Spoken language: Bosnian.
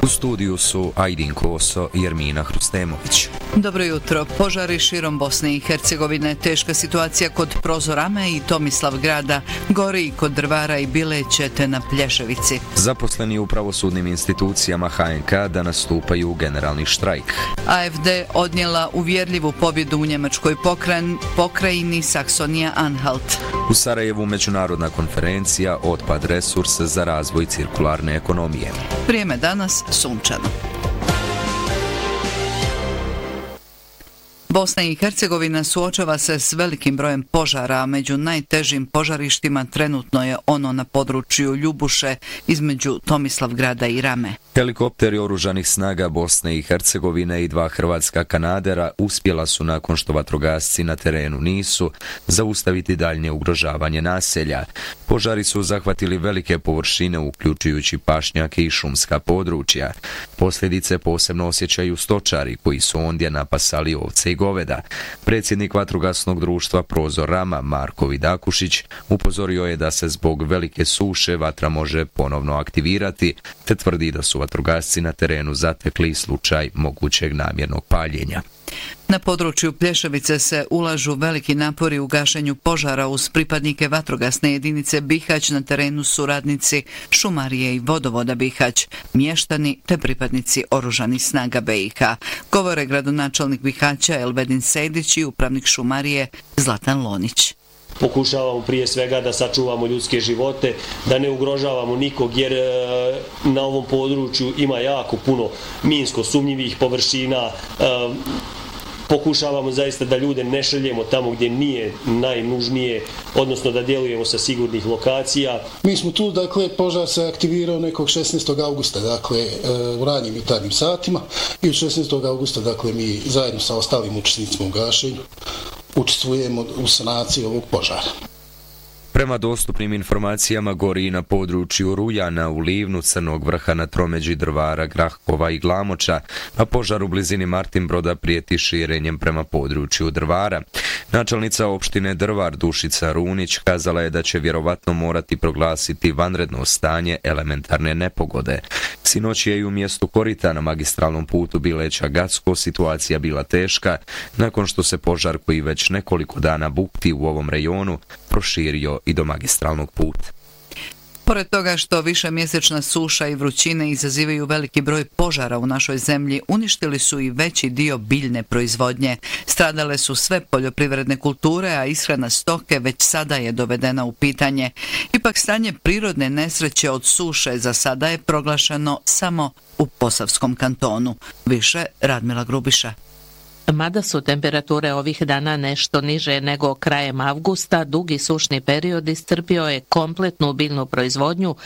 studiju su Ajdin Koso i Ermina Hrustemović. Dobro jutro. Požari širom Bosne i Hercegovine, teška situacija kod Prozorame i Tomislavgrada, gori i kod Drvara i Bileće te na Plješevici. Zaposleni u pravosudnim institucijama HNK da nastupaju generalni štrajk. AfD odnijela uvjerljivu pobjedu u njemačkoj pokrajini Saksonija-Anhalt. U Sarajevu međunarodna konferencija Otpad resurs za razvoj cirkularne ekonomije. Vrijeme danas sunčano. Bosna i Hercegovina suočava se s velikim brojem požara, a među najtežim požarištima trenutno je ono na području Ljubuše između Tomislavgrada i Rame. Helikopteri oružanih snaga Bosne i Hercegovine i 2 hrvatska kanadera uspjela su, nakon što vatrogasci na terenu nisu, zaustaviti daljnje ugrožavanje naselja. Požari su zahvatili velike površine, uključujući pašnjake i šumska područja. Posljedice posebno osjećaju stočari koji su ondje napasali ovce i goveda. Predsjednik vatrogasnog društva Prozorama Marko Vidakušić upozorio je da se zbog velike suše vatra može ponovno aktivirati, te tvrdi da su vatrogasci na terenu zatekli slučaj mogućeg namjernog paljenja. Na području Plješevice se ulažu veliki napori u gašenju požara. Uz pripadnike vatrogasne jedinice Bihać na terenu su radnici šumarije i vodovoda Bihać, mještani te pripadnici oružanih snaga BiH. Govore gradonačelnik Bihaća Elvedin Sejdić i upravnik šumarije Zlatan Lonić. Pokušavamo prije svega da sačuvamo ljudske živote, da ne ugrožavamo nikog, jer na ovom području ima jako puno minsko sumnjivih površina. Pokušavamo zaista da ljude ne šaljemo tamo gdje nije najnužnije, odnosno da djelujemo sa sigurnih lokacija. Mi smo tu, požar se aktivirao nekog 16. augusta, u ranijim jutarnjim satima, i od 16. augusta, mi zajedno sa ostalim učesnicima u gašenju učestvujemo u sanaciji ovog požara. Prema dostupnim informacijama gori i na području Rujana, u Livnu, Crnog Vrha, na tromeđi Drvara, Grahkova i Glamoča, a požar u blizini Martinbroda prijeti širenjem prema području Drvara. Načelnica opštine Drvar Dušica Runić kazala je da će vjerovatno morati proglasiti vanredno stanje elementarne nepogode. Sinoć je i u mjestu Korita na magistralnom putu Bileća-Gacko situacija bila teška, nakon što se požar koji već nekoliko dana bukti u ovom rejonu proširio i do magistralnog puta. Pored toga što višemjesečna suša i vrućine izazivaju veliki broj požara u našoj zemlji, uništili su i veći dio biljne proizvodnje. Stradale su sve poljoprivredne kulture, a ishrana stoke već sada je dovedena u pitanje. Ipak stanje prirodne nesreće od suše za sada je proglašeno samo u Posavskom kantonu. Više Radmila Grubiša. Mada su temperature ovih dana nešto niže nego krajem avgusta, dugi sušni period iscrpio je kompletnu biljnu proizvodnju,